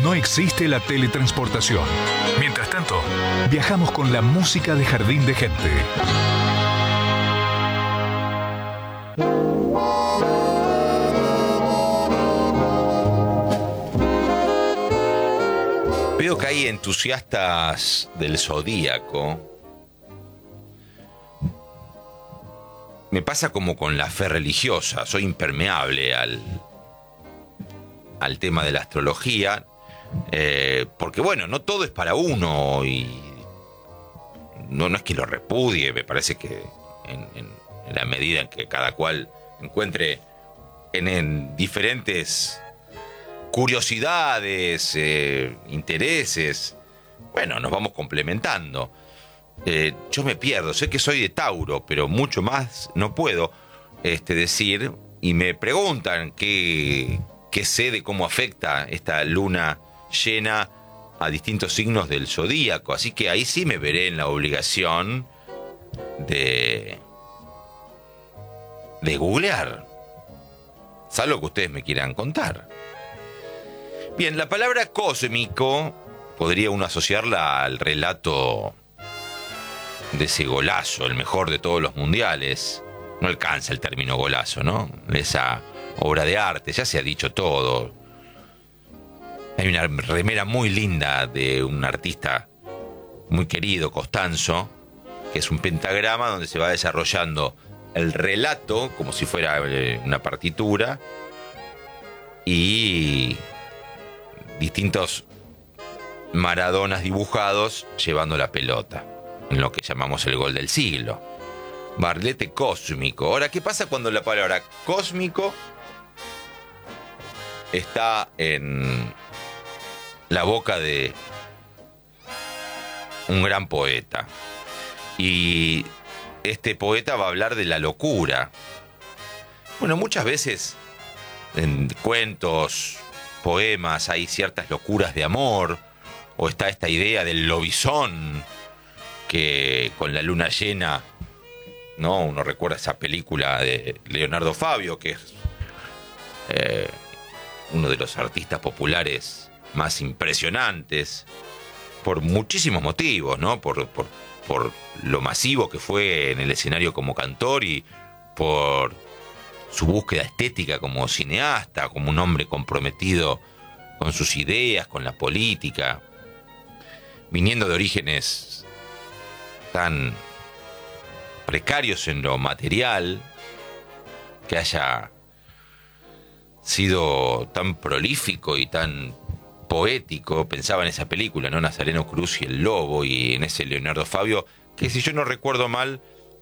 no existe la teletransportación. Mientras tanto, viajamos con la música de Jardín de Gente. Veo que hay entusiastas del zodíaco. Me pasa como con la fe religiosa. Soy impermeable al tema de la astrología. Porque bueno, no todo es para uno. Y no es que lo repudie. Me parece que en la medida en que cada cual encuentre en diferentes curiosidades, intereses, bueno, nos vamos complementando. Yo me pierdo, sé que soy de Tauro, pero mucho más no puedo decir, y me preguntan qué sé de cómo afecta esta luna llena a distintos signos del zodíaco, así que ahí sí me veré en la obligación de googlear, salvo que ustedes me quieran contar. Bien, la palabra cósmico podría uno asociarla al relato de ese golazo, el mejor de todos los mundiales. No alcanza el término golazo, ¿no? Esa obra de arte, ya se ha dicho todo. Hay una remera muy linda de un artista muy querido, Costanzo, que es un pentagrama donde se va desarrollando el relato como si fuera una partitura y distintos Maradonas dibujados llevando la pelota, en lo que llamamos el gol del siglo. Barlete cósmico. Ahora, ¿qué pasa cuando la palabra cósmico está en la boca de un gran poeta? Y este poeta va a hablar de la locura. Bueno, muchas veces en cuentos, poemas, hay ciertas locuras de amor, o está esta idea del lobizón, que con la luna llena, ¿no? Uno recuerda esa película de Leonardo Fabio, que es uno de los artistas populares más impresionantes, por muchísimos motivos, ¿no? Por lo masivo que fue en el escenario como cantor y por su búsqueda estética como cineasta, como un hombre comprometido con sus ideas, con la política, viniendo de orígenes tan precarios en lo material, que haya sido tan prolífico y tan poético. Pensaba en esa película, ¿no? Nazareno Cruz y el Lobo, y en ese Leonardo Fabio, que si yo no recuerdo mal,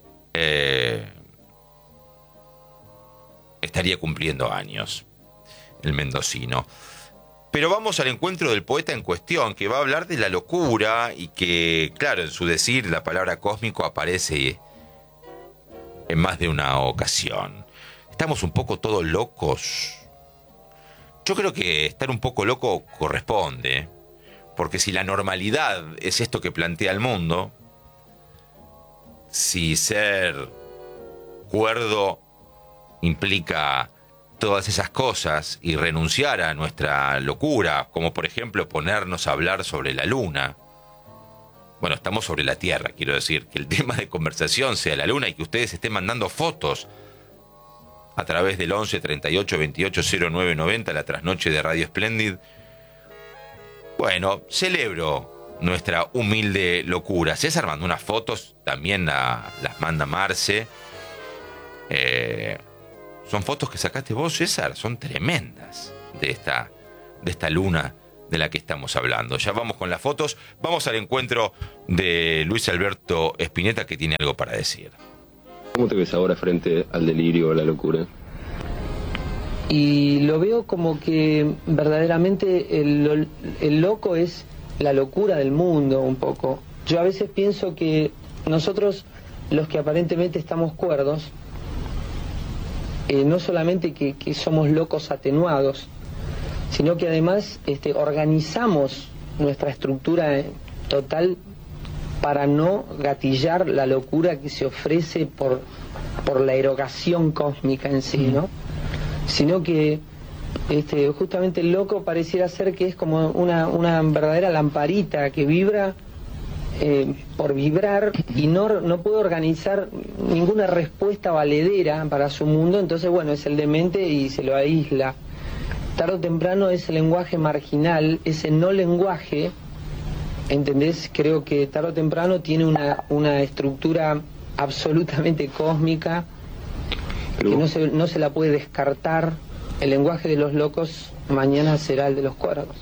estaría cumpliendo años, el mendocino. Pero vamos al encuentro del poeta en cuestión, que va a hablar de la locura y que, claro, en su decir la palabra cósmico aparece en más de una ocasión. ¿Estamos un poco todos locos? Yo creo que estar un poco loco corresponde, porque si la normalidad es esto que plantea el mundo, si ser cuerdo implica todas esas cosas y renunciar a nuestra locura, como por ejemplo ponernos a hablar sobre la luna. Bueno, estamos sobre la Tierra, quiero decir, que el tema de conversación sea la luna y que ustedes estén mandando fotos a través del 11 38 28 09 90, la trasnoche de Radio Splendid. Bueno, celebro nuestra humilde locura. César mandó unas fotos, también las manda Marce. Son fotos que sacaste vos, César, son tremendas de esta luna de la que estamos hablando. Ya vamos con las fotos, vamos al encuentro de Luis Alberto Spinetta, que tiene algo para decir. ¿Cómo te ves ahora frente al delirio o la locura? Y lo veo como que verdaderamente el loco es la locura del mundo un poco. Yo a veces pienso que nosotros, los que aparentemente estamos cuerdos, no solamente que somos locos atenuados, sino que además organizamos nuestra estructura total para no gatillar la locura que se ofrece por la erogación cósmica en sí, ¿no? Sino que justamente el loco pareciera ser que es como una verdadera lamparita que vibra por vibrar y no puede organizar ninguna respuesta valedera para su mundo, entonces bueno, es el demente y se lo aísla. Tarde o temprano ese lenguaje marginal, ese no lenguaje, ¿entendés? Creo que tarde o temprano tiene una estructura absolutamente cósmica que no se la puede descartar. El lenguaje de los locos mañana será el de los cuerdos.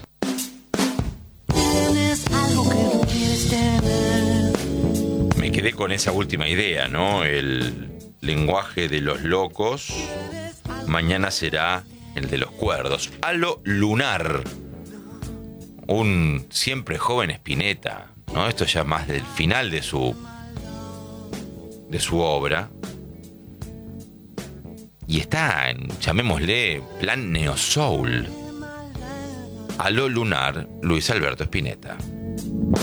Me quedé con esa última idea, ¿no? El lenguaje de los locos mañana será el de los cuerdos. A lo Lunar, un siempre joven Spinetta, ¿no? Esto ya más del final de su obra. Y está en, llamémosle, plan neo soul. A lo Lunar, Luis Alberto Spinetta.